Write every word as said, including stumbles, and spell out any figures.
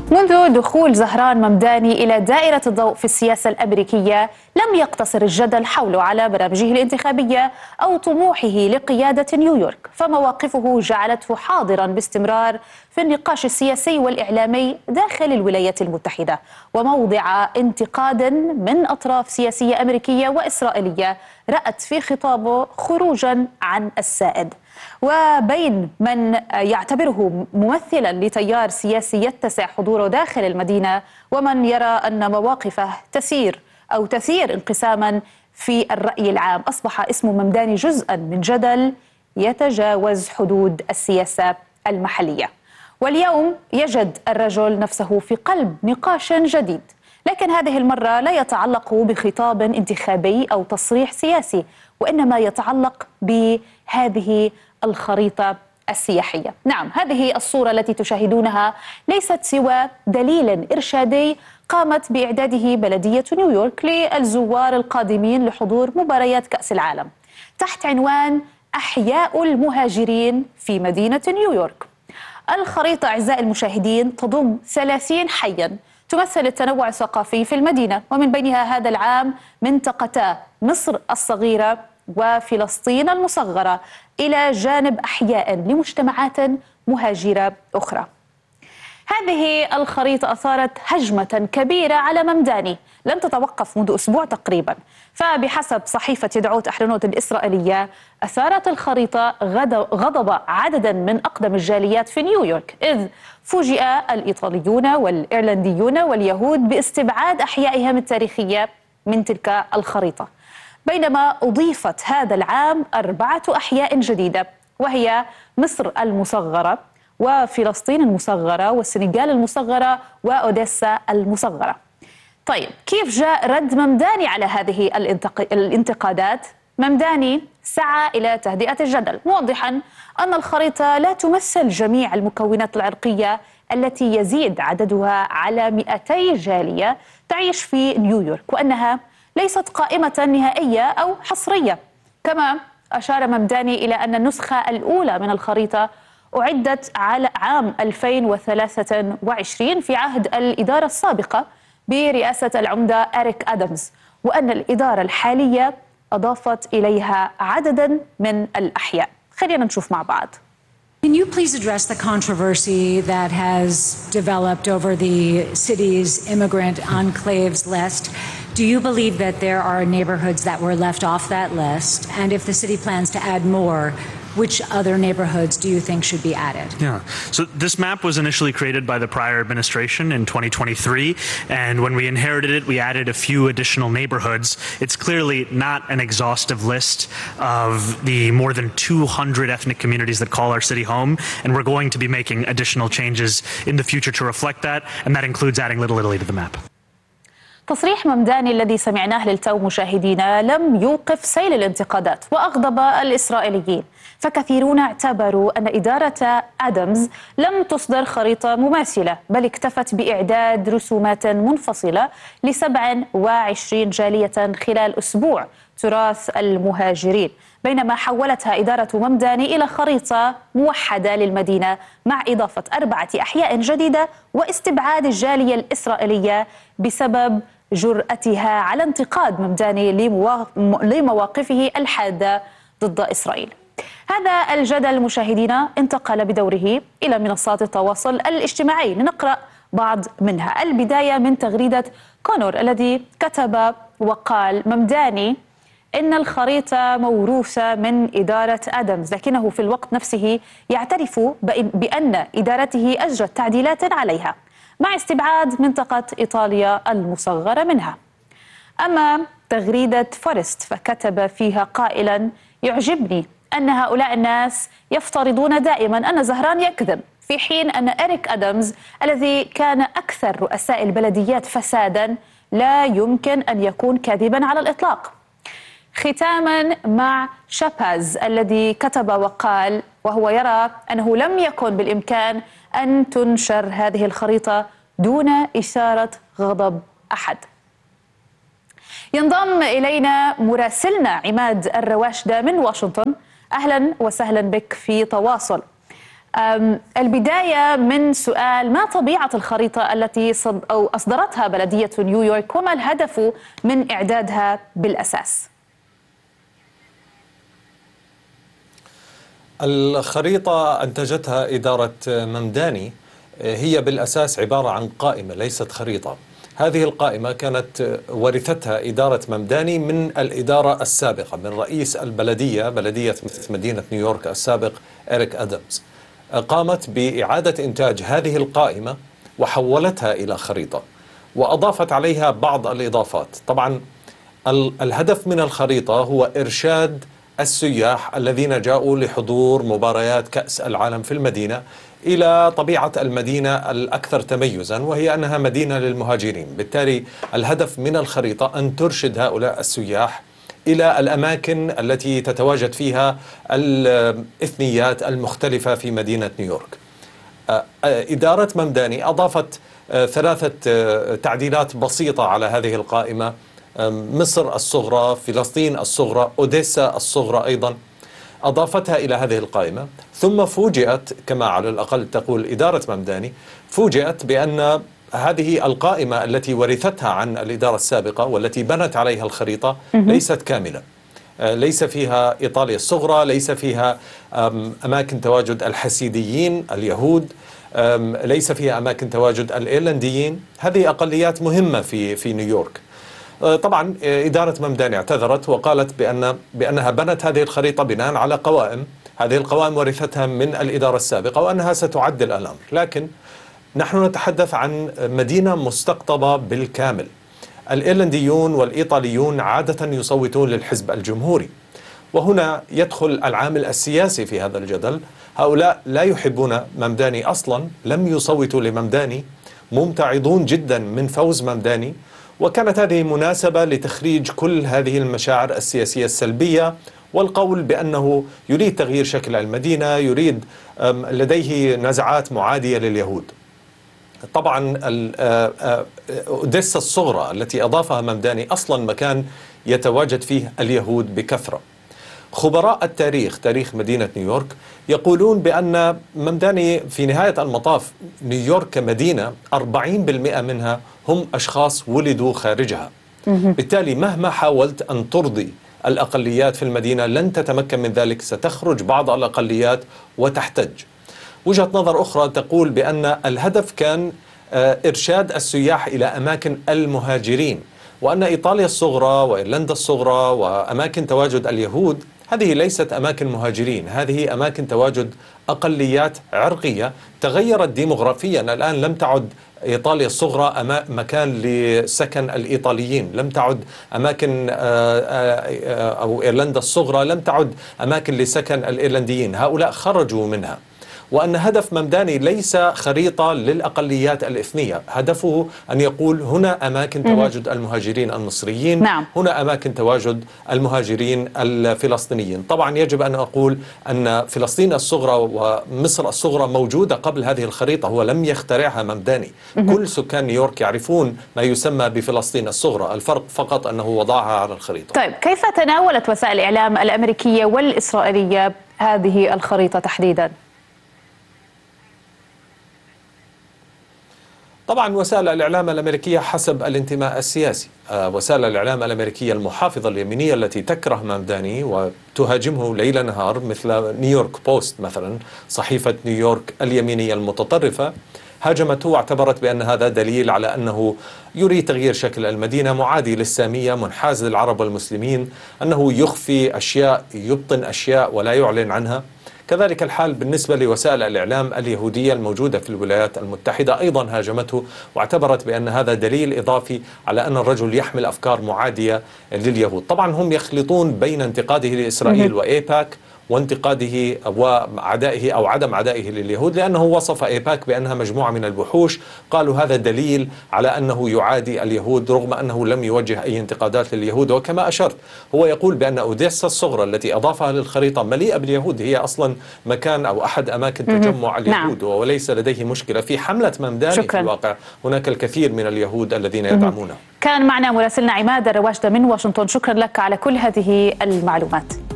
منذ دخول زهران ممداني إلى دائرة الضوء في السياسة الأمريكية لم يقتصر الجدل حوله على برامجه الانتخابية أو طموحه لقيادة نيويورك، فمواقفه جعلته حاضرا باستمرار في النقاش السياسي والإعلامي داخل الولايات المتحدة، وموضع انتقاد من أطراف سياسية أمريكية وإسرائيلية رأت في خطابه خروجا عن السائد. وبين من يعتبره ممثلا لتيار سياسي يتسع حضوره داخل المدينة ومن يرى أن مواقفه تسير أو تثير انقساما في الرأي العام، أصبح اسم ممداني جزءا من جدل يتجاوز حدود السياسة المحلية. واليوم يجد الرجل نفسه في قلب نقاش جديد، لكن هذه المرة لا يتعلق بخطاب انتخابي أو تصريح سياسي، وإنما يتعلق بهذه الخريطة السياحية. نعم، هذه الصورة التي تشاهدونها ليست سوى دليل إرشادي قامت بإعداده بلدية نيويورك للزوار القادمين لحضور مباريات كأس العالم تحت عنوان أحياء المهاجرين في مدينة نيويورك. الخريطة أعزائي المشاهدين تضم ثلاثين حياً تمثل التنوع الثقافي في المدينة، ومن بينها هذا العام منطقتا مصر الصغيرة وفلسطين المصغرة، إلى جانب أحياء لمجتمعات مهاجرة أخرى. هذه الخريطة أثارت هجمة كبيرة على ممداني لم تتوقف منذ أسبوع تقريبا، فبحسب صحيفة يدعوت أحرنوت الإسرائيلية أثارت الخريطة غضب عددا من أقدم الجاليات في نيويورك، إذ فوجئ الإيطاليون والإيرلنديون واليهود باستبعاد أحيائهم التاريخية من تلك الخريطة، بينما أضيفت هذا العام أربعة أحياء جديدة، وهي مصر المصغرة وفلسطين المصغرة والسنغال المصغرة وأوديسا المصغرة. طيب، كيف جاء رد ممداني على هذه الانتقادات؟ ممداني سعى إلى تهدئة الجدل، موضحا أن الخريطة لا تمثل جميع المكونات العرقية التي يزيد عددها على مئتي جالية تعيش في نيويورك، وأنها ليست قائمة نهائية أو حصرية. كما أشار ممداني إلى أن النسخة الأولى من الخريطة أعدت على عام ألفين وثلاثة وعشرين في عهد الإدارة السابقة برئاسة العمدة إريك آدمز، وأن الإدارة الحالية أضافت إليها عددا من الأحياء. خلينا نشوف مع بعض. Can you please address the controversy that has developed over the city's immigrant enclaves list? Do you believe that there are neighborhoods that were left off that list? And if the city plans to add more, which other neighborhoods do you think should be added? Yeah, so this map was initially created by the prior administration in twenty twenty-three, and when we inherited it, we added a few additional neighborhoods. It's clearly not an exhaustive list of the more than two hundred ethnic communities that call our city home, and we're going to be making additional changes in the future to reflect that, and that includes adding Little Italy to the map. تصريح ممداني الذي سمعناه للتو مشاهدينا لم يوقف سيل الانتقادات وأغضب الإسرائيليين، فكثيرون اعتبروا أن إدارة آدمز لم تصدر خريطة مماثلة، بل اكتفت بإعداد رسومات منفصلة لسبع وعشرين جالية خلال أسبوع تراث المهاجرين، بينما حولتها إدارة ممداني إلى خريطة موحدة للمدينة مع إضافة أربعة أحياء جديدة واستبعاد الجالية الإسرائيلية بسبب جرأتها على انتقاد ممداني لمواقفه الحادة ضد إسرائيل. هذا الجدل مشاهدينا انتقل بدوره إلى منصات التواصل الاجتماعي، لنقرأ بعض منها. البداية من تغريدة كونور الذي كتب وقال: ممداني إن الخريطة موروثة من إدارة آدمز، لكنه في الوقت نفسه يعترف بأن إدارته أجرت تعديلات عليها مع استبعاد منطقة إيطاليا المصغرة منها. أما تغريدة فورست فكتب فيها قائلا: يعجبني أن هؤلاء الناس يفترضون دائما أن زهران يكذب، في حين أن إريك آدمز الذي كان أكثر رؤساء البلديات فسادا لا يمكن أن يكون كاذبا على الإطلاق. ختاما مع شاباز الذي كتب وقال وهو يرى أنه لم يكن بالإمكان أن تنشر هذه الخريطة دون إثارة غضب أحد. ينضم إلينا مراسلنا عماد الرواشدة من واشنطن. أهلا وسهلا بك في تواصل. البداية من سؤال: ما طبيعة الخريطة التي صد أو أصدرتها بلدية نيويورك، وما الهدف من إعدادها بالأساس؟ الخريطة أنتجتها إدارة ممداني، هي بالأساس عبارة عن قائمة ليست خريطة. هذه القائمة كانت ورثتها إدارة ممداني من الإدارة السابقة، من رئيس البلدية بلدية مدينة نيويورك السابق إريك أدمز. قامت بإعادة إنتاج هذه القائمة وحولتها إلى خريطة وأضافت عليها بعض الإضافات. طبعا الهدف من الخريطة هو إرشاد السياح الذين جاءوا لحضور مباريات كأس العالم في المدينة إلى طبيعة المدينة الأكثر تميزا، وهي أنها مدينة للمهاجرين. بالتالي الهدف من الخريطة أن ترشد هؤلاء السياح إلى الأماكن التي تتواجد فيها الإثنيات المختلفة في مدينة نيويورك. إدارة ممداني أضافت ثلاثة تعديلات بسيطة على هذه القائمة: مصر الصغرى، فلسطين الصغرى، أوديسا الصغرى أيضا أضافتها إلى هذه القائمة. ثم فوجئت، كما على الأقل تقول إدارة ممداني، فوجئت بأن هذه القائمة التي ورثتها عن الإدارة السابقة والتي بنت عليها الخريطة ليست كاملة. ليس فيها إيطاليا الصغرى، ليس فيها أماكن تواجد الحسيديين اليهود، ليس فيها أماكن تواجد الإيرلنديين. هذه أقليات مهمة في في نيويورك. طبعا إدارة ممداني اعتذرت وقالت بأن بأنها بنت هذه الخريطة بناء على قوائم، هذه القوائم ورثتها من الإدارة السابقة وأنها ستعدل الأمر. لكن نحن نتحدث عن مدينة مستقطبة بالكامل. الإيرلنديون والإيطاليون عادة يصوتون للحزب الجمهوري، وهنا يدخل العامل السياسي في هذا الجدل. هؤلاء لا يحبون ممداني أصلا، لم يصوتوا لممداني، ممتعضون جدا من فوز ممداني، وكانت هذه مناسبة لتخريج كل هذه المشاعر السياسية السلبية والقول بأنه يريد تغيير شكل المدينة، يريد لديه نزعات معادية لليهود. طبعا أوديسا الصغرى التي أضافها ممداني أصلا مكان يتواجد فيه اليهود بكثرة. خبراء التاريخ، تاريخ مدينة نيويورك، يقولون بأن ممداني في نهاية المطاف نيويورك كمدينة أربعين بالمئة منها هم أشخاص ولدوا خارجها. بالتالي مهما حاولت أن ترضي الأقليات في المدينة لن تتمكن من ذلك، ستخرج بعض الأقليات وتحتج. وجهة نظر أخرى تقول بأن الهدف كان إرشاد السياح إلى أماكن المهاجرين، وأن إيطاليا الصغرى وإيرلندا الصغرى وأماكن تواجد اليهود هذه ليست أماكن مهاجرين، هذه أماكن تواجد أقليات عرقية تغيرت ديموغرافيا. الآن لم تعد إيطاليا الصغرى مكان لسكن الإيطاليين، لم تعد أماكن أو إيرلندا الصغرى لم تعد أماكن لسكن الإيرلنديين، هؤلاء خرجوا منها. وأن هدف ممداني ليس خريطة للأقليات الإثنية، هدفه أن يقول هنا أماكن تواجد المهاجرين المصريين، نعم. هنا أماكن تواجد المهاجرين الفلسطينيين. طبعا يجب أن أقول أن فلسطين الصغرى ومصر الصغرى موجودة قبل هذه الخريطة، هو لم يخترعها ممداني. كل سكان نيويورك يعرفون ما يسمى بفلسطين الصغرى، الفرق فقط أنه وضعها على الخريطة. طيب، كيف تناولت وسائل الإعلام الأمريكية والإسرائيلية هذه الخريطة تحديدا؟ طبعا وسائل الإعلام الأمريكية حسب الانتماء السياسي. وسائل الإعلام الأمريكية المحافظة اليمينية التي تكره ممداني وتهاجمه ليل نهار، مثل نيويورك بوست مثلا، صحيفة نيويورك اليمينية المتطرفة، هاجمته واعتبرت بأن هذا دليل على أنه يريد تغيير شكل المدينة، معادي للسامية، منحاز للعرب والمسلمين، أنه يخفي أشياء، يبطن أشياء ولا يعلن عنها. كذلك الحال بالنسبة لوسائل الإعلام اليهودية الموجودة في الولايات المتحدة، أيضا هاجمته واعتبرت بأن هذا دليل إضافي على أن الرجل يحمل أفكار معادية لليهود. طبعا هم يخلطون بين انتقاده لإسرائيل وإيباك وانتقاده وعدائه أو عدم عدائه لليهود، لأنه وصف إيباك بأنها مجموعة من الوحوش، قالوا هذا دليل على أنه يعادي اليهود رغم أنه لم يوجه أي انتقادات لليهود. وكما أشرت، هو يقول بأن أوديسا الصغرى التي أضافها للخريطة مليئة باليهود، هي أصلا مكان أو أحد أماكن تجمع اليهود، نعم. وليس لديه مشكلة في حملة ممداني. شكرا. في الواقع هناك الكثير من اليهود الذين يدعمونه. كان معنا مراسلنا عماد الرواجدة من واشنطن، شكرا لك على كل هذه المعلومات.